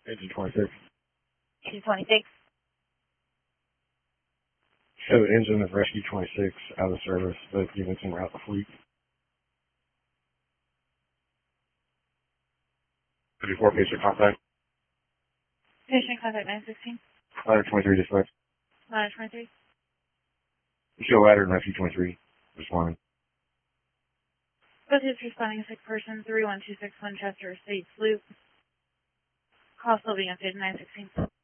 Engine 26. Engine 26. Show the engine of Rescue 26 out of service. Both units en route to fleet. 54 patient contact. Patient contact 916. Ladder 23 dispatch. Ladder 23. Show ladder and Rescue 23 responding. Both is responding a sick person, 31261 Chester Estates Loop. Call still being updated, 916.